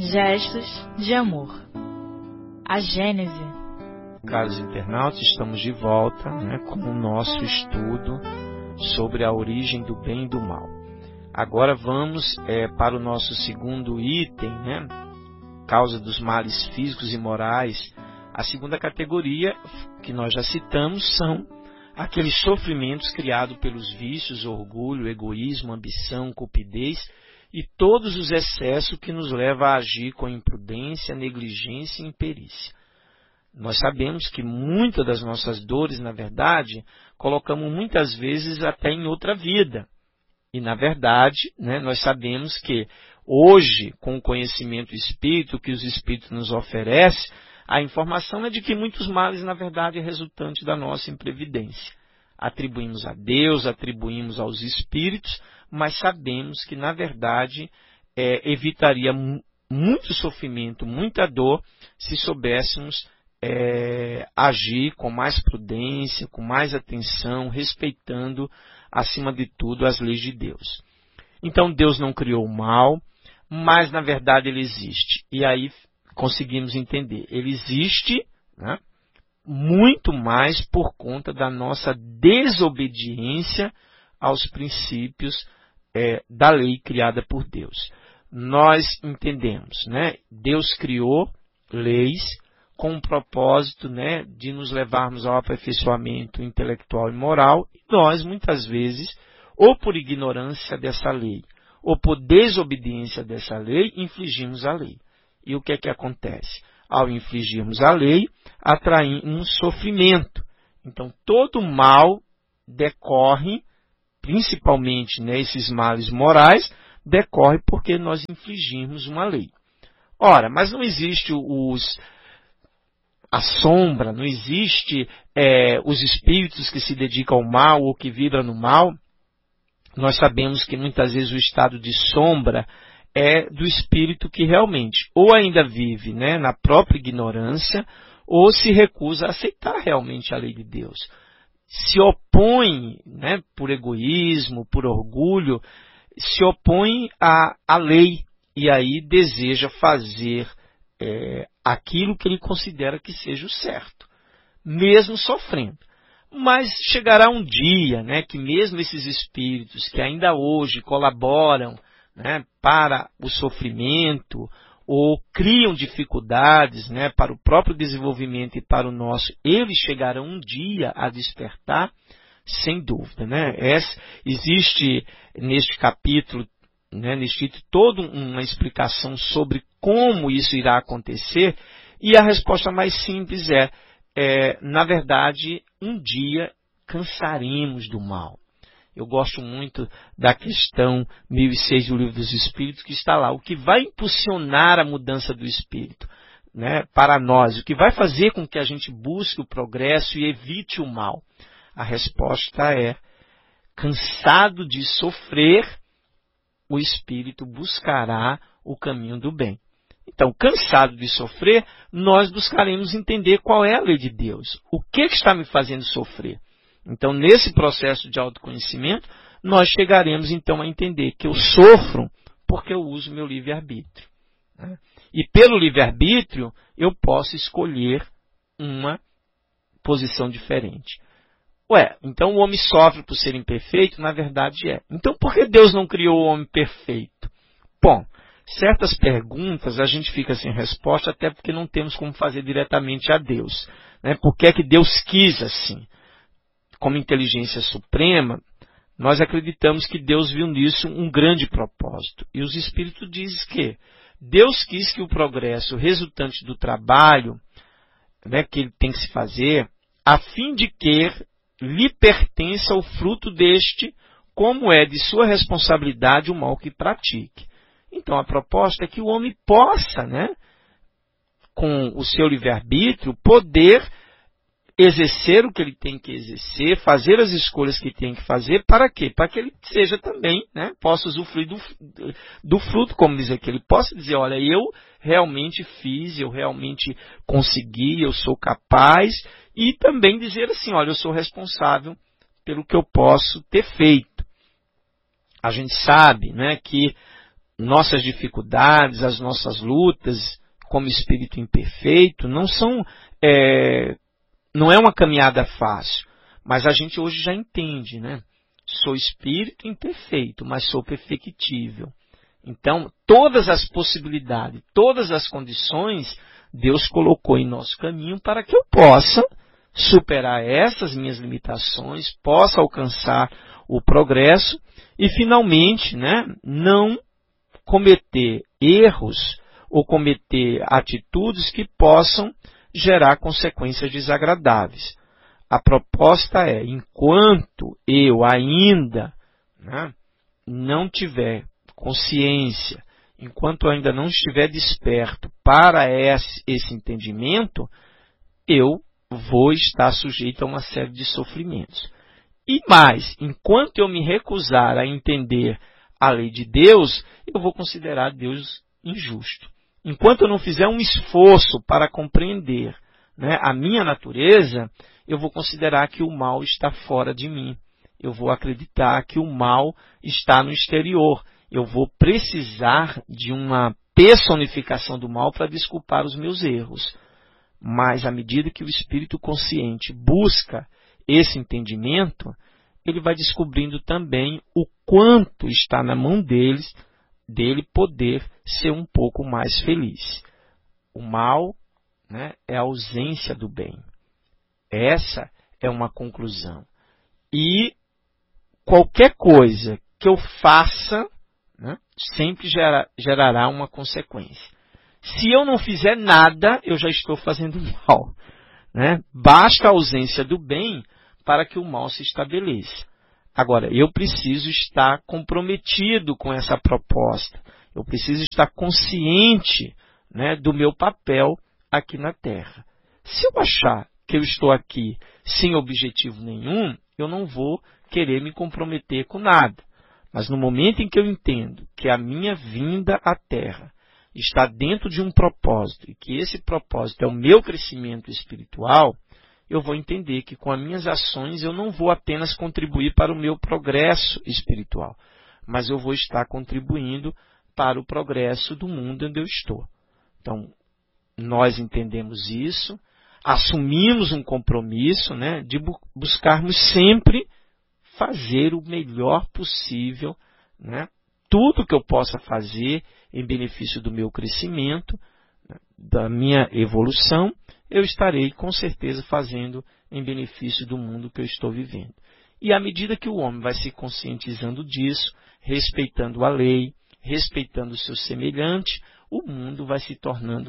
Gestos de amor. A Gênese. Caros internautas, estamos de volta com o nosso estudo sobre a origem do bem e do mal. Agora vamos para o nosso segundo item, causa dos males físicos e morais. A segunda categoria que nós já citamos são aqueles sofrimentos criados pelos vícios, orgulho, egoísmo, ambição, cupidez e todos os excessos que nos levam a agir com imprudência, negligência e imperícia. Nós sabemos que muitas das nossas dores, na verdade, colocamos muitas vezes até em outra vida. E, na verdade, nós sabemos que hoje, com o conhecimento espírito que os espíritos nos oferecem, a informação é de que muitos males, na verdade, é resultante da nossa imprevidência. Atribuímos a Deus, atribuímos aos espíritos, mas sabemos que, na verdade, evitaria muito sofrimento, muita dor, se soubéssemos agir com mais prudência, com mais atenção, respeitando, acima de tudo, as leis de Deus. Então, Deus não criou o mal, mas, na verdade, ele existe. E aí conseguimos entender. Ele existe muito mais por conta da nossa desobediência aos princípios da lei criada por Deus. Nós entendemos, Deus criou leis com o propósito de nos levarmos ao aperfeiçoamento intelectual e moral, e nós, muitas vezes, ou por ignorância dessa lei, ou por desobediência dessa lei, infligimos a lei. E o que é que acontece? Ao infligirmos a lei, atraímos sofrimento. Então, todo mal decorre, principalmente esses males morais, decorre porque nós infligimos uma lei. Ora, mas não existe a sombra, não existe os espíritos que se dedicam ao mal ou que vibram no mal. Nós sabemos que muitas vezes o estado de sombra é do espírito que realmente ou ainda vive na própria ignorância ou se recusa a aceitar realmente a lei de Deus. Se opõe, por egoísmo, por orgulho, se opõe à lei e aí deseja fazer aquilo que ele considera que seja o certo, mesmo sofrendo. Mas chegará um dia que mesmo esses espíritos que ainda hoje colaboram para o sofrimento ou criam dificuldades para o próprio desenvolvimento e para o nosso, eles chegarão um dia a despertar, sem dúvida. Existe neste capítulo, neste título, toda uma explicação sobre como isso irá acontecer, e a resposta mais simples na verdade, um dia cansaremos do mal. Eu gosto muito da questão 1006 do Livro dos Espíritos, que está lá. O que vai impulsionar a mudança do espírito para nós? O que vai fazer com que a gente busque o progresso e evite o mal? A resposta é: cansado de sofrer, o espírito buscará o caminho do bem. Então, cansado de sofrer, nós buscaremos entender qual é a lei de Deus. O que está me fazendo sofrer? Então, nesse processo de autoconhecimento, nós chegaremos então a entender que eu sofro porque eu uso meu livre-arbítrio. E pelo livre-arbítrio, eu posso escolher uma posição diferente. Então o homem sofre por ser imperfeito? Na verdade é. Então por que Deus não criou o homem perfeito? Bom, certas perguntas a gente fica sem resposta, até porque não temos como fazer diretamente a Deus. Por que é que Deus quis assim? Como inteligência suprema, nós acreditamos que Deus viu nisso um grande propósito. E os Espíritos dizem que Deus quis que o progresso resultante do trabalho que ele tem que se fazer, a fim de que lhe pertença o fruto deste, como é de sua responsabilidade o mal que pratique. Então a proposta é que o homem possa, com o seu livre-arbítrio, poder exercer o que ele tem que exercer, fazer as escolhas que tem que fazer, para quê? Para que ele seja também, possa usufruir do fruto, como diz aqui. Ele possa dizer, olha, eu realmente fiz, eu realmente consegui, eu sou capaz, e também dizer assim, olha, eu sou responsável pelo que eu posso ter feito. A gente sabe que nossas dificuldades, as nossas lutas como espírito imperfeito não é uma caminhada fácil, mas a gente hoje já entende, né? Sou espírito imperfeito, mas sou perfectível. Então, todas as possibilidades, todas as condições, Deus colocou em nosso caminho para que eu possa superar essas minhas limitações, possa alcançar o progresso e, finalmente, né, não cometer erros ou cometer atitudes que possam gerar consequências desagradáveis. A proposta é, enquanto eu ainda, né, não tiver consciência, enquanto eu ainda não estiver desperto para esse entendimento, eu vou estar sujeito a uma série de sofrimentos. E mais, enquanto eu me recusar a entender a lei de Deus, eu vou considerar Deus injusto. Enquanto eu não fizer um esforço para compreender, né, a minha natureza, eu vou considerar que o mal está fora de mim. Eu vou acreditar que o mal está no exterior. Eu vou precisar de uma personificação do mal para desculpar os meus erros. Mas à medida que o espírito consciente busca esse entendimento, ele vai descobrindo também o quanto está na mão dele poder ser um pouco mais feliz. O mal, né, é a ausência do bem. Essa é uma conclusão. E qualquer coisa que eu faça, né, sempre gerará uma consequência. Se eu não fizer nada, eu já estou fazendo mal, né? Basta a ausência do bem para que o mal se estabeleça. Agora, eu preciso estar comprometido com essa proposta. Eu preciso estar consciente, né, do meu papel aqui na Terra. Se eu achar que eu estou aqui sem objetivo nenhum, eu não vou querer me comprometer com nada. Mas no momento em que eu entendo que a minha vinda à Terra está dentro de um propósito e que esse propósito é o meu crescimento espiritual, eu vou entender que com as minhas ações eu não vou apenas contribuir para o meu progresso espiritual, mas eu vou estar contribuindo para o progresso do mundo onde eu estou. Então, nós entendemos isso, assumimos um compromisso, né, de buscarmos sempre fazer o melhor possível, né, tudo que eu possa fazer em benefício do meu crescimento, da minha evolução, eu estarei com certeza fazendo em benefício do mundo que eu estou vivendo. E à medida que o homem vai se conscientizando disso, respeitando a lei, respeitando o seu semelhante, o mundo vai se tornando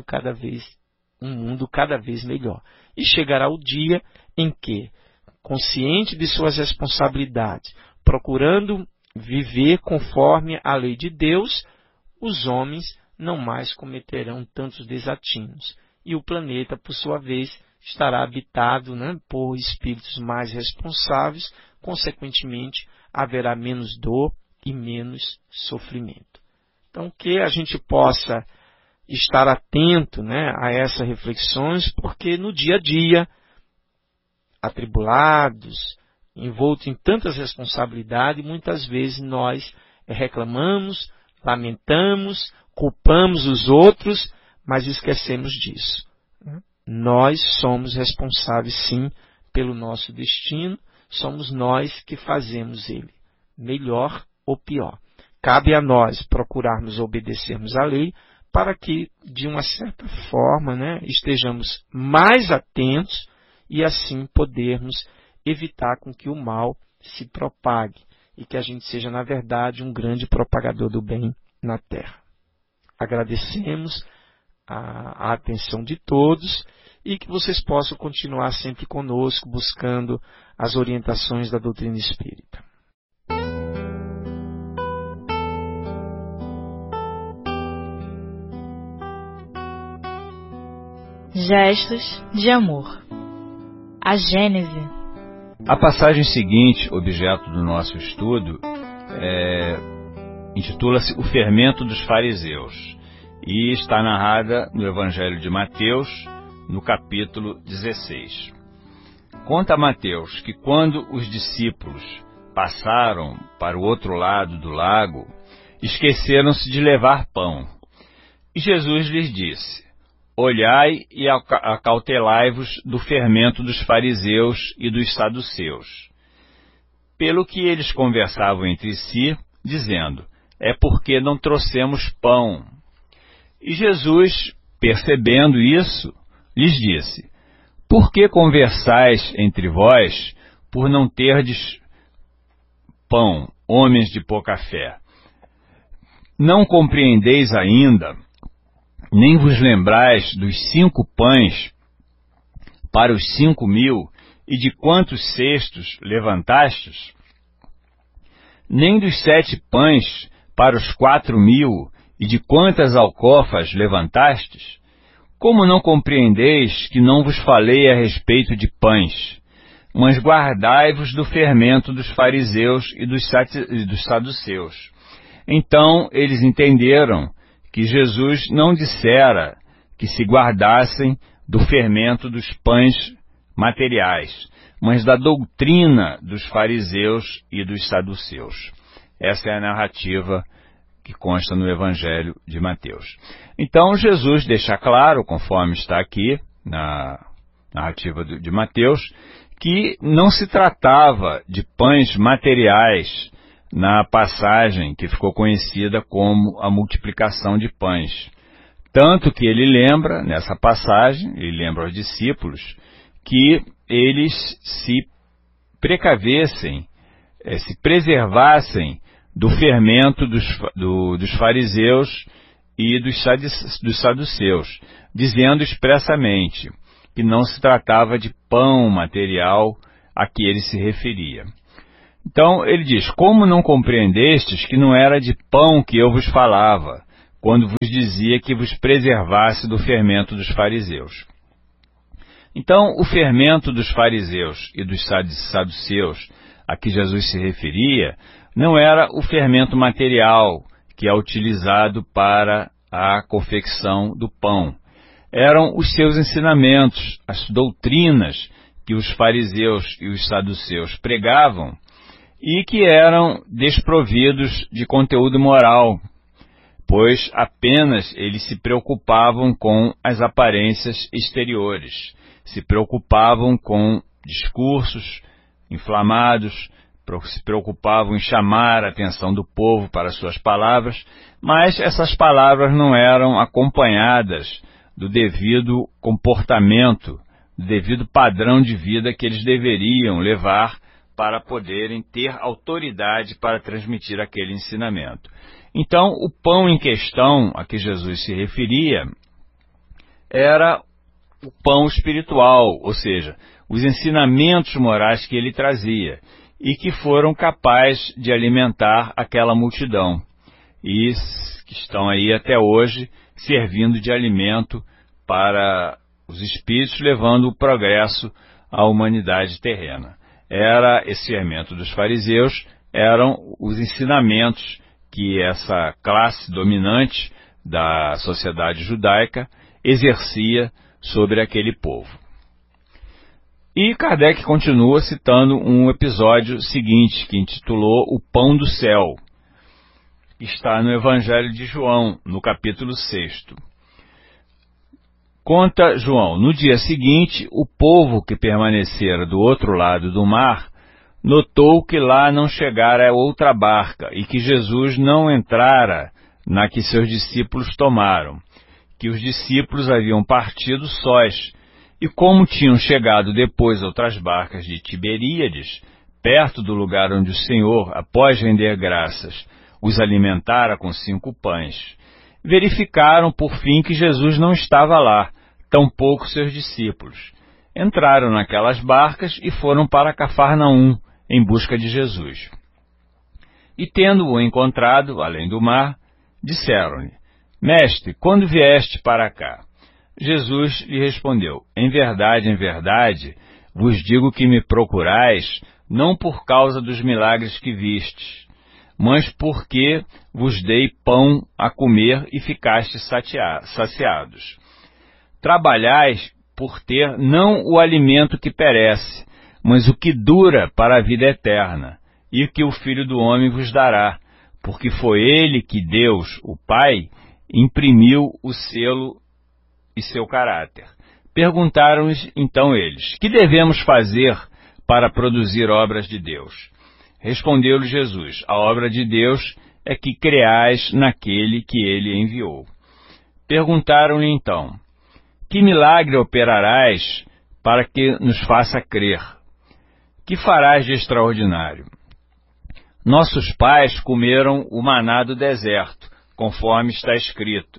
um mundo cada vez melhor. E chegará o dia em que, consciente de suas responsabilidades, procurando viver conforme a lei de Deus, os homens não mais cometerão tantos desatinos. E o planeta, por sua vez, estará habitado, né, por espíritos mais responsáveis, consequentemente, haverá menos dor e menos sofrimento. Então, que a gente possa estar atento, né, a essas reflexões, porque no dia a dia, atribulados, envoltos em tantas responsabilidades, muitas vezes nós reclamamos, lamentamos, culpamos os outros, mas esquecemos disso. Nós somos responsáveis, sim, pelo nosso destino, somos nós que fazemos ele, melhor ou pior. Cabe a nós procurarmos obedecermos à lei para que, de uma certa forma, né, estejamos mais atentos e assim podermos evitar com que o mal se propague e que a gente seja, na verdade, um grande propagador do bem na Terra. Agradecemos a atenção de todos e que vocês possam continuar sempre conosco, buscando as orientações da doutrina espírita. Gestos de amor. A Gênese. A passagem seguinte, objeto do nosso estudo, intitula-se O Fermento dos Fariseus e está narrada no Evangelho de Mateus, no capítulo 16. Conta Mateus que quando os discípulos passaram para o outro lado do lago, esqueceram-se de levar pão. E Jesus lhes disse: olhai e acautelai-vos do fermento dos fariseus e dos saduceus. Pelo que eles conversavam entre si, dizendo: é porque não trouxemos pão. E Jesus, percebendo isso, lhes disse: por que conversais entre vós, por não terdes pão, homens de pouca fé? Não compreendeis ainda, nem vos lembrais dos 5 pães para os 5.000, e de quantos cestos levantastes? Nem dos 7 pães para os 4.000, e de quantas alcofas levantastes? Como não compreendeis que não vos falei a respeito de pães, mas guardai-vos do fermento dos fariseus e dos saduceus? Então eles entenderam que Jesus não dissera que se guardassem do fermento dos pães materiais, mas da doutrina dos fariseus e dos saduceus. Essa é a narrativa que consta no Evangelho de Mateus. Então Jesus deixa claro, conforme está aqui na narrativa de Mateus, que não se tratava de pães materiais na passagem que ficou conhecida como a multiplicação de pães. Tanto que ele lembra, nessa passagem, ele lembra aos discípulos, que eles se precavessem, se preservassem do fermento dos fariseus e dos saduceus, dizendo expressamente que não se tratava de pão material a que ele se referia. Então ele diz: como não compreendestes que não era de pão que eu vos falava, quando vos dizia que vos preservasse do fermento dos fariseus? Então o fermento dos fariseus e dos saduceus a que Jesus se referia não era o fermento material que é utilizado para a confecção do pão. Eram os seus ensinamentos, as doutrinas que os fariseus e os saduceus pregavam e que eram desprovidos de conteúdo moral, pois apenas eles se preocupavam com as aparências exteriores, se preocupavam com discursos inflamados, se preocupavam em chamar a atenção do povo para suas palavras, mas essas palavras não eram acompanhadas do devido comportamento, do devido padrão de vida que eles deveriam levar para poderem ter autoridade para transmitir aquele ensinamento. Então, o pão em questão a que Jesus se referia era o pão espiritual, ou seja, os ensinamentos morais que ele trazia e que foram capazes de alimentar aquela multidão e que estão aí até hoje servindo de alimento para os espíritos, levando o progresso à humanidade terrena. Era esse fermento dos fariseus, eram os ensinamentos que essa classe dominante da sociedade judaica exercia sobre aquele povo. E Kardec continua citando um episódio seguinte, que intitulou O Pão do Céu. Está no Evangelho de João, no capítulo 6. Conta João: no dia seguinte, o povo que permanecera do outro lado do mar notou que lá não chegara outra barca e que Jesus não entrara na que seus discípulos tomaram, que os discípulos haviam partido sós, e como tinham chegado depois outras barcas de Tiberíades, perto do lugar onde o Senhor, após render graças, os alimentara com 5 pães, verificaram por fim que Jesus não estava lá, tampouco seus discípulos. Entraram naquelas barcas e foram para Cafarnaum, em busca de Jesus. E tendo-o encontrado, além do mar, disseram-lhe: Mestre, quando vieste para cá? Jesus lhe respondeu: em verdade, vos digo que me procurais, não por causa dos milagres que vistes, mas porque vos dei pão a comer e ficastes saciados. Trabalhais por ter não o alimento que perece, mas o que dura para a vida eterna, e que o Filho do Homem vos dará, porque foi ele que Deus, o Pai, imprimiu o selo e seu caráter. Perguntaram-lhes então eles: que devemos fazer para produzir obras de Deus? Respondeu-lhe Jesus: a obra de Deus é que creais naquele que ele enviou. Perguntaram-lhe então: que milagre operarás para que nos faça crer? Que farás de extraordinário? Nossos pais comeram o maná do deserto, conforme está escrito.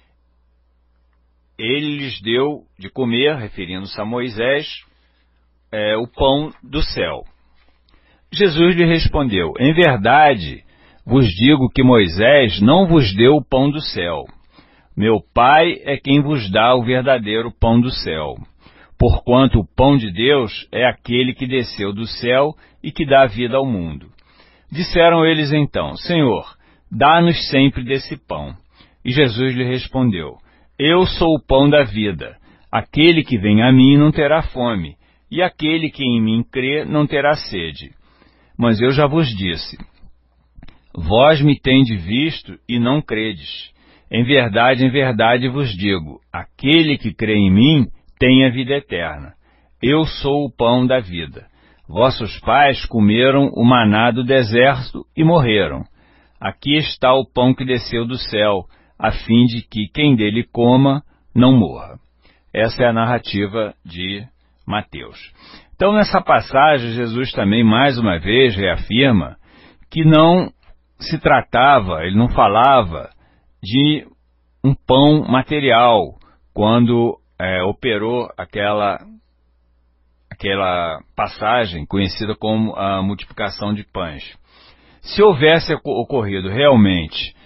Ele lhes deu de comer, referindo-se a Moisés, o pão do céu. Jesus lhe respondeu: em verdade vos digo que Moisés não vos deu o pão do céu. Meu Pai é quem vos dá o verdadeiro pão do céu. Porquanto o pão de Deus é aquele que desceu do céu e que dá vida ao mundo. Disseram eles então: Senhor, dá-nos sempre desse pão. E Jesus lhe respondeu: eu sou o pão da vida. Aquele que vem a mim não terá fome, e aquele que em mim crê não terá sede. Mas eu já vos disse: vós me tendes visto e não credes. Em verdade vos digo: aquele que crê em mim tem a vida eterna. Eu sou o pão da vida. Vossos pais comeram o maná do deserto e morreram. Aqui está o pão que desceu do céu, a fim de que quem dele coma não morra. Essa é a narrativa de Mateus. Então, nessa passagem, Jesus também, mais uma vez, reafirma que não se tratava, ele não falava de um pão material, quando operou aquela passagem conhecida como a multiplicação de pães. Se houvesse ocorrido realmente,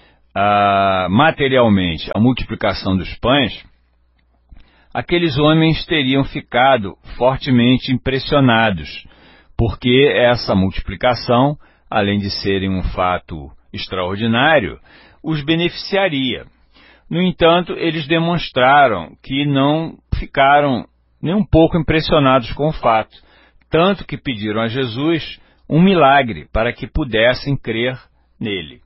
materialmente, a multiplicação dos pães, aqueles homens teriam ficado fortemente impressionados, porque essa multiplicação, além de serem um fato extraordinário, os beneficiaria. No entanto, eles demonstraram que não ficaram nem um pouco impressionados com o fato, tanto que pediram a Jesus um milagre para que pudessem crer nele.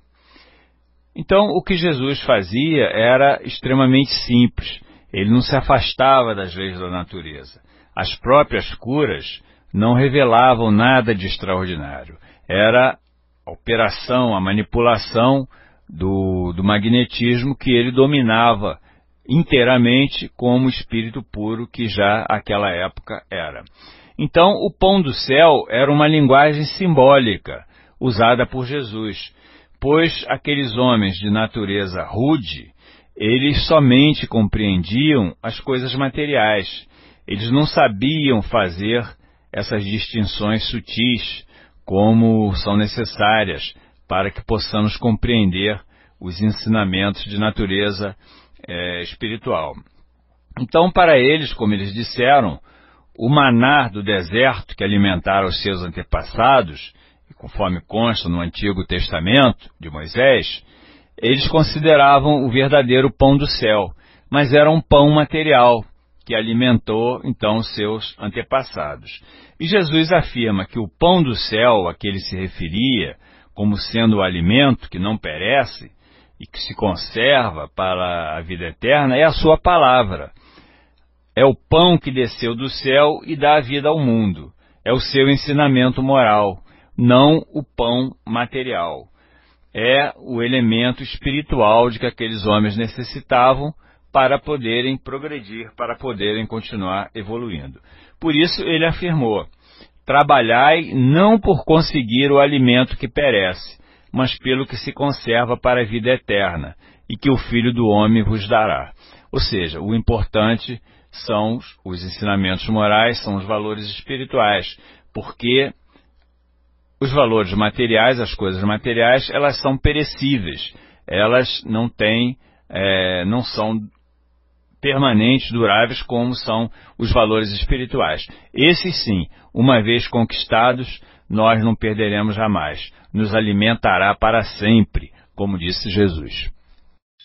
Então, o que Jesus fazia era extremamente simples. Ele não se afastava das leis da natureza. As próprias curas não revelavam nada de extraordinário. Era a operação, a manipulação do magnetismo que ele dominava inteiramente como espírito puro que já naquela época era. Então, o pão do céu era uma linguagem simbólica usada por Jesus, pois aqueles homens de natureza rude, eles somente compreendiam as coisas materiais. Eles não sabiam fazer essas distinções sutis como são necessárias para que possamos compreender os ensinamentos de natureza espiritual. Então, para eles, como eles disseram, o maná do deserto que alimentara os seus antepassados, conforme consta no Antigo Testamento de Moisés, eles consideravam o verdadeiro pão do céu, mas era um pão material que alimentou, então, os seus antepassados. E Jesus afirma que o pão do céu a que ele se referia, como sendo o alimento que não perece e que se conserva para a vida eterna, é a sua palavra. É o pão que desceu do céu e dá a vida ao mundo. É o seu ensinamento moral, não o pão material. É o elemento espiritual de que aqueles homens necessitavam para poderem progredir, para poderem continuar evoluindo. Por isso ele afirmou: trabalhai não por conseguir o alimento que perece, mas pelo que se conserva para a vida eterna, e que o Filho do Homem vos dará. Ou seja, o importante são os ensinamentos morais, são os valores espirituais, porque os valores materiais, as coisas materiais, elas são perecíveis, elas não são permanentes, duráveis, como são os valores espirituais. Esses sim, uma vez conquistados, nós não perderemos jamais, nos alimentará para sempre, como disse Jesus.